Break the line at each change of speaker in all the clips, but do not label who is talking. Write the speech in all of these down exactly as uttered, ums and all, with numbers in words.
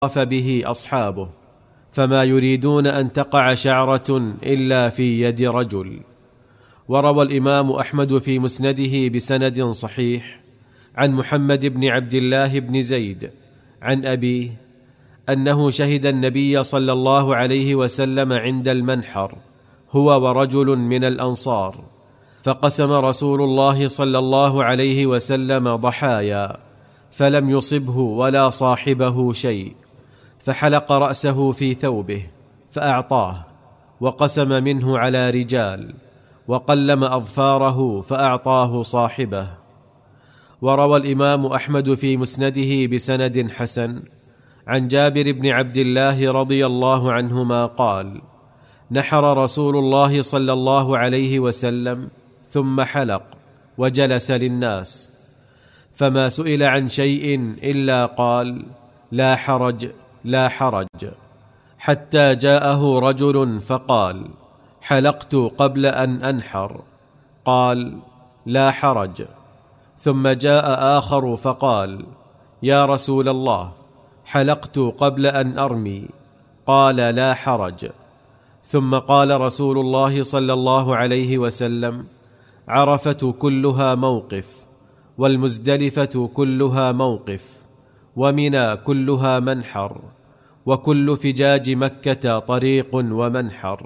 طاف به أصحابه، فما يريدون أن تقع شعرة إلا في يد رجل. وروى الإمام أحمد في مسنده بسند صحيح عن محمد بن عبد الله بن زيد عن أبيه أنه شهد النبي صلى الله عليه وسلم عند المنحر هو ورجل من الأنصار، فقسم رسول الله صلى الله عليه وسلم ضحايا فلم يصبه ولا صاحبه شيء، فحلق رأسه في ثوبه فأعطاه، وقسم منه على رجال، وقلم أظفاره فأعطاه صاحبه. وروى الإمام أحمد في مسنده بسند حسن عن جابر بن عبد الله رضي الله عنهما قال: نحر رسول الله صلى الله عليه وسلم ثم حلق وجلس للناس، فما سئل عن شيء إلا قال: لا حرج لا حرج، حتى جاءه رجل فقال: حلقت قبل أن أنحر، قال: لا حرج. ثم جاء آخر فقال: يا رسول الله، حلقت قبل أن أرمي، قال: لا حرج. ثم قال رسول الله صلى الله عليه وسلم: عرفة كلها موقف، والمزدلفة كلها موقف، ومنى كلها منحر، وكل فجاج مكة طريق ومنحر.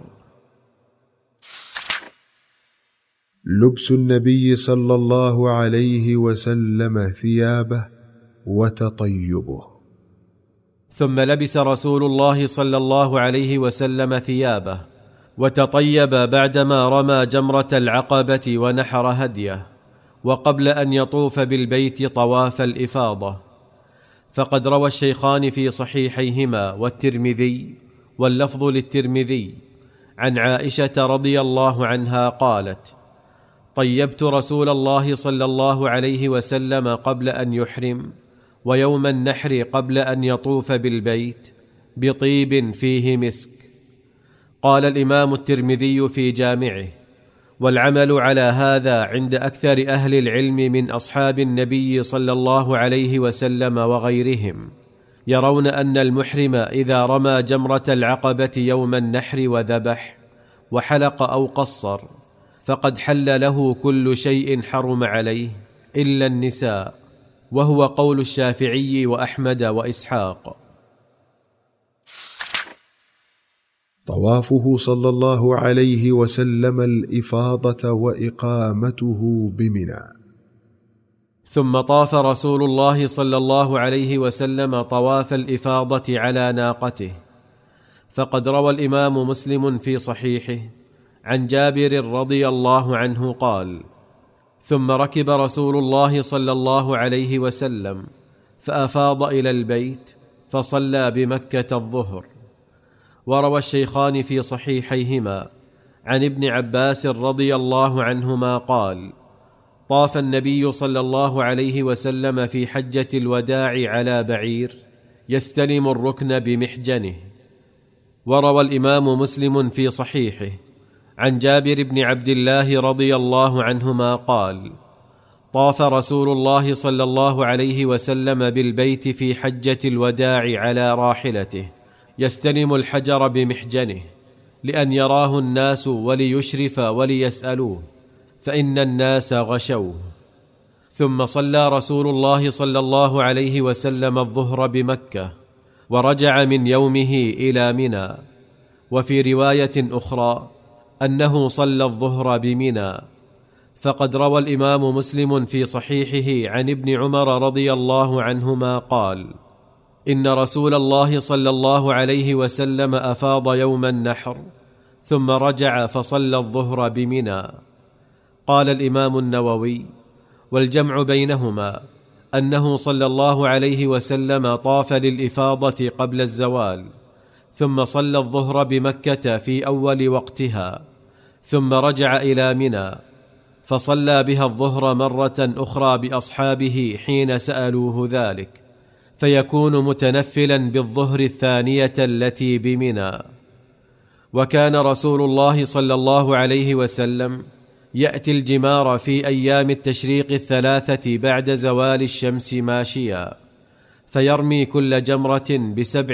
لبس النبي صلى الله عليه وسلم ثيابه وتطيبه.
ثم لبس رسول الله صلى الله عليه وسلم ثيابه وتطيب بعدما رمى جمرة العقبة ونحر هديه، وقبل أن يطوف بالبيت طواف الإفاضة. فقد روى الشيخان في صحيحيهما والترمذي واللفظ للترمذي عن عائشة رضي الله عنها قالت: طيبت رسول الله صلى الله عليه وسلم قبل أن يحرم، ويوم النحر قبل أن يطوف بالبيت، بطيب فيه مسك. قال الإمام الترمذي في جامعه: والعمل على هذا عند أكثر أهل العلم من أصحاب النبي صلى الله عليه وسلم وغيرهم، يرون أن المحرم إذا رمى جمرة العقبة يوم النحر وذبح وحلق أو قصر فقد حل له كل شيء حرم عليه إلا النساء، وهو قول الشافعي وأحمد وإسحاق.
طوافه صلى الله عليه وسلم الإفاضة وإقامته بمنى.
ثم طاف رسول الله صلى الله عليه وسلم طواف الإفاضة على ناقته. فقد روى الإمام مسلم في صحيحه عن جابر رضي الله عنه قال: ثم ركب رسول الله صلى الله عليه وسلم فأفاض إلى البيت فصلى بمكة الظهر. وروى الشيخان في صحيحيهما عن ابن عباس رضي الله عنهما قال: طاف النبي صلى الله عليه وسلم في حجة الوداع على بعير يستلم الركن بمحجنه. وروى الإمام مسلم في صحيحه عن جابر بن عبد الله رضي الله عنهما قال: طاف رسول الله صلى الله عليه وسلم بالبيت في حجة الوداع على راحلته يستلم الحجر بمحجنه، لأن يراه الناس وليشرف وليسألوه، فإن الناس غشوه. ثم صلى رسول الله صلى الله عليه وسلم الظهر بمكة، ورجع من يومه إلى منى. وفي رواية أخرى أنه صلى الظهر بمنى. فقد روى الإمام مسلم في صحيحه عن ابن عمر رضي الله عنهما قال: إن رسول الله صلى الله عليه وسلم أفاض يوم النحر ثم رجع فصلى الظهر بمنى. قال الإمام النووي: والجمع بينهما أنه صلى الله عليه وسلم طاف للإفاضة قبل الزوال، ثم صلى الظهر بمكة في أول وقتها، ثم رجع إلى منى فصلى بها الظهر مرة أخرى بأصحابه حين سألوه ذلك، فيكون متنفلا بالظهر الثانية التي بمنى. وكان رسول الله صلى الله عليه وسلم يأتي الجمار في أيام التشريق الثلاثة بعد زوال الشمس ماشيا، فيرمي كل جمره بسبع